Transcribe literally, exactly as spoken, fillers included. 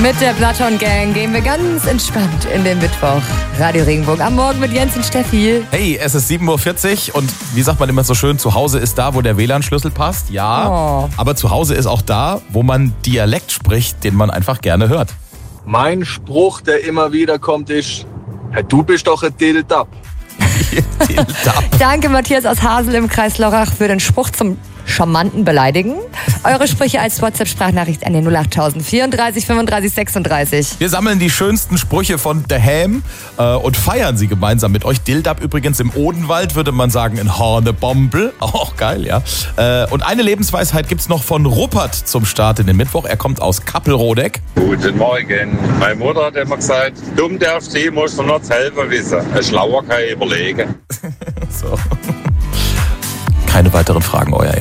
Mit der Platon Gang gehen wir ganz entspannt in den Mittwoch. Radio Regenbogen am Morgen mit Jens und Steffi. Hey, es ist sieben Uhr vierzig und wie sagt man immer so schön, zu Hause ist da, wo der W L A N-Schlüssel passt. Ja, Oh. aber zu Hause ist auch da, wo man Dialekt spricht, den man einfach gerne hört. Mein Spruch, der immer wieder kommt, ist: hey, du bist doch ein Dildab. Danke Matthias aus Hasel im Kreis Lörrach für den Spruch zum charmanten Beleidigen. Eure Sprüche als WhatsApp-Sprachnachricht an den null acht tausend vierunddreißig fünfunddreißig sechsunddreißig. Wir sammeln die schönsten Sprüche von daheim äh, und feiern sie gemeinsam mit euch. Dildab übrigens im Odenwald würde man sagen in Hornebombel. Auch geil, ja. Äh, und eine Lebensweisheit gibt's noch von Ruppert zum Start in den Mittwoch. Er kommt aus Kappelrodeck. Guten Morgen. Meine Mutter hat immer gesagt, dumm darfst du, musst du noch selber wissen. Ein Schlauer kann ich überlegen. So. Keine weiteren Fragen, euer Ehren.